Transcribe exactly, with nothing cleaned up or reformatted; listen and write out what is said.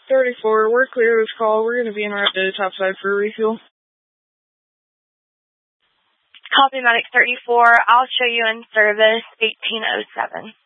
thirty-four, we're clear of this call. We're going to be en route to topside for a refuel. Copy, Medic thirty-four. I'll show you in service eighteen oh seven.